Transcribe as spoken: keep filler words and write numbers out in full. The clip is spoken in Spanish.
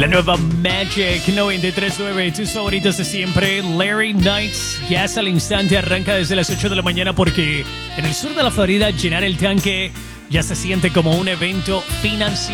La nueva Magic noventa y tres punto nueve, tus favoritos de siempre. Larry Knights, ya hasta el instante arranca desde las ocho de la mañana porque en el sur de la Florida llenar el tanque ya se siente como un evento financiero.